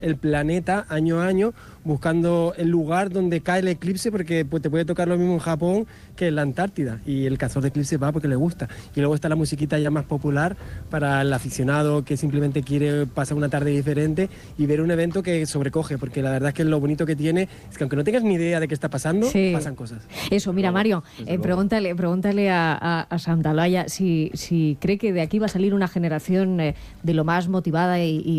el planeta año a año buscando el lugar donde cae el eclipse, porque pues, te puede tocar lo mismo en Japón que en la Antártida, y el cazador de eclipse va porque le gusta. Y luego está la musiquita ya más popular para el aficionado que simplemente quiere pasar una tarde diferente y ver un evento que sobrecoge, porque la verdad es que lo bonito que tiene es que aunque no tengas ni idea de qué está pasando, pasan cosas. Eso, mira, Mario, pregúntale a Santa Olalla si cree que de aquí va a salir una generación de lo más motivada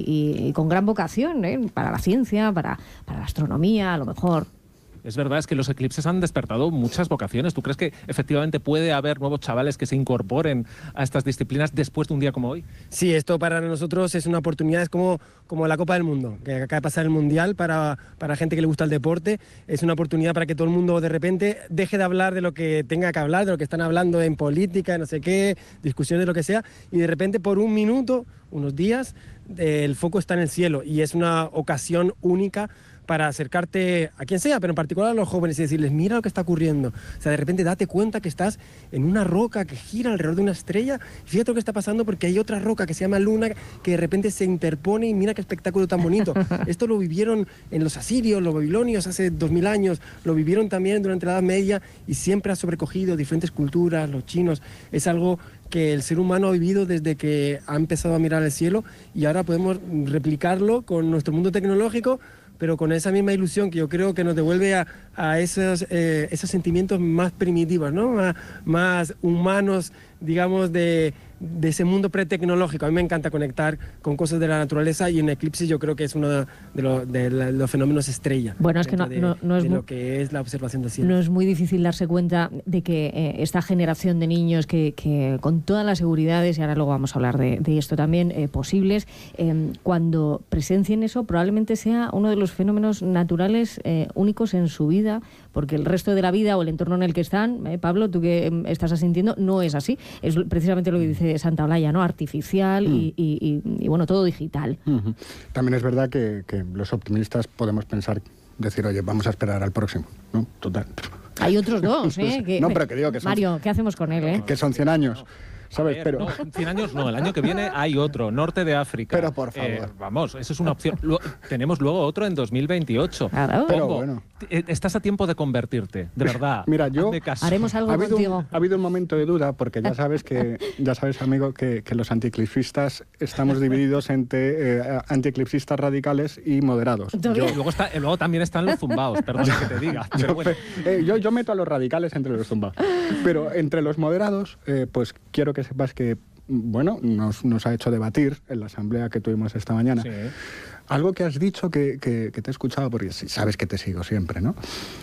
y con gran vocación para la ciencia, para la astronomía, a lo mejor. Es verdad, es que los eclipses han despertado muchas vocaciones. ¿Tú crees que efectivamente puede haber nuevos chavales que se incorporen a estas disciplinas después de un día como hoy? Sí, esto para nosotros es una oportunidad, es como la Copa del Mundo, que acaba de pasar el Mundial para gente que le gusta el deporte. Es una oportunidad para que todo el mundo de repente deje de hablar de lo que tenga que hablar, de lo que están hablando en política, no sé qué, discusiones de lo que sea, y de repente por un minuto, unos días, el foco está en el cielo, y es una ocasión única para acercarte a quien sea, pero en particular a los jóvenes, y decirles, mira lo que está ocurriendo. O sea, de repente date cuenta que estás en una roca que gira alrededor de una estrella. Fíjate lo que está pasando, porque hay otra roca que se llama Luna que de repente se interpone, y mira qué espectáculo tan bonito. Esto lo vivieron en los asirios, los babilonios hace 2000 años, lo vivieron también durante la Edad Media, y siempre ha sobrecogido diferentes culturas, los chinos. Es algo que el ser humano ha vivido desde que ha empezado a mirar el cielo, y ahora podemos replicarlo con nuestro mundo tecnológico, pero con esa misma ilusión que yo creo que nos devuelve a esos sentimientos más primitivos, ¿no? Más humanos, digamos, de ese mundo pretecnológico. A mí me encanta conectar con cosas de la naturaleza, y en eclipse yo creo que es uno de los fenómenos estrella. Bueno, es que no es lo que es la observación del cielo. No es muy difícil darse cuenta de que esta generación de niños que con todas las seguridades, y ahora luego vamos a hablar de esto también, posibles, cuando presencien eso, probablemente sea uno de los fenómenos naturales únicos en su vida, porque el resto de la vida o el entorno en el que están, Pablo, tú que estás asintiendo, no es así. Es precisamente lo que dice Santa Olalla, ¿no? Artificial y bueno, todo digital. También es verdad que los optimistas podemos pensar, decir, oye, vamos a esperar al próximo, ¿no? Total. Hay otros dos, ¿eh? No, pero que digo que son... Mario, ¿qué hacemos con él, Que son 100 años. ¿Sabes? Ver, pero... no, 100 años no, el año que viene hay otro, norte de África. Pero por favor. Vamos, eso es una opción. Tenemos luego otro en 2028. Claro. Pero Pombo, bueno. Estás a tiempo de convertirte, de verdad. Mira, yo... Haremos algo contigo. Ha habido un momento de duda, porque ya sabes, amigo, que los antieclipsistas estamos divididos entre antieclipsistas radicales y moderados. Luego también están los zumbaos, perdón que te diga. Pero bueno. Yo meto a los radicales entre los zumbaos. Pero entre los moderados, pues quiero que sepas que, bueno, nos ha hecho debatir en la asamblea que tuvimos esta mañana. Sí. Algo que has dicho que te he escuchado, porque sabes que te sigo siempre, ¿no?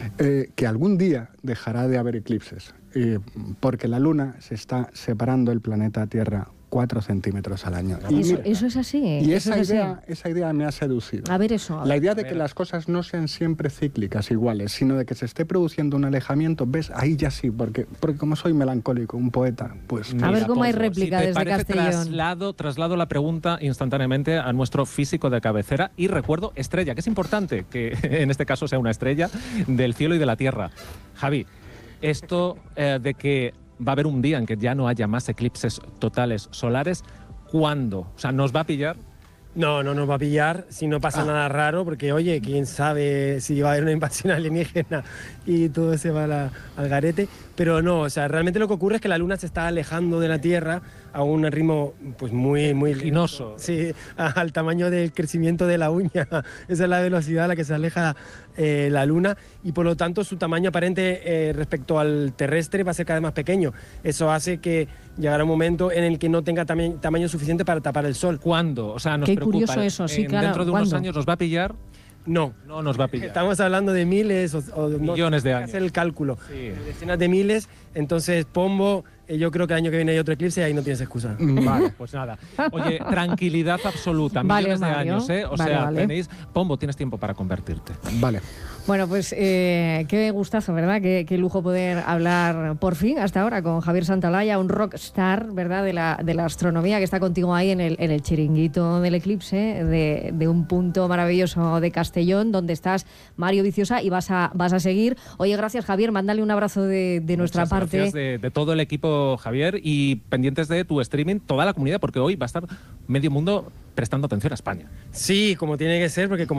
Que algún día dejará de haber eclipses, porque la Luna se está separando del planeta Tierra 4 centímetros al año. Eso es así. Y esa idea me ha seducido. A ver eso. La idea de que las cosas no sean siempre cíclicas, iguales, sino de que se esté produciendo un alejamiento, ¿ves? Ahí ya sí, porque como soy melancólico, un poeta, pues... A ver cómo hay réplica desde Castellón. Traslado la pregunta instantáneamente a nuestro físico de cabecera, y recuerdo estrella, que es importante que en este caso sea una estrella del cielo y de la tierra. Javi, esto de que va a haber un día en que ya no haya más eclipses totales solares, ¿cuándo? O sea, ¿nos va a pillar? No nos va a pillar si no pasa nada raro, porque, oye, quién sabe si va a haber una invasión alienígena y todo se va al garete. Pero no, o sea, realmente lo que ocurre es que la Luna se está alejando de la Tierra a un ritmo pues muy vertiginoso. Sí, al tamaño del crecimiento de la uña. Esa es la velocidad a la que se aleja la Luna, y por lo tanto su tamaño aparente respecto al terrestre va a ser cada vez más pequeño. Eso hace que llegará un momento en el que no tenga tamaño suficiente para tapar el Sol. ¿Cuándo? O sea, nos Qué preocupa. curioso eso, sí, claro. ¿Dentro de unos años nos va a pillar? No nos va a pillar. Estamos hablando de miles o millones de años. Hacer el cálculo. Sí. Decenas de miles. Entonces, Pombo, yo creo que el año que viene hay otro eclipse y ahí no tienes excusa. Vale, pues nada. Oye, tranquilidad absoluta. Millones de años, ¿eh? O sea, tenéis... Pombo, tienes tiempo para convertirte. Vale. Bueno, pues qué gustazo, ¿verdad? Qué lujo poder hablar por fin, hasta ahora, con Javier Santaolalla, un rockstar, ¿verdad?, de la astronomía, que está contigo ahí en el chiringuito del eclipse, de un punto maravilloso de Castellón, donde estás, Mario Viciosa, y vas a seguir. Oye, gracias, Javier, mándale un abrazo de nuestra parte. Gracias de todo el equipo, Javier, y pendientes de tu streaming, toda la comunidad, porque hoy va a estar medio mundo prestando atención a España. Sí, como tiene que ser, porque como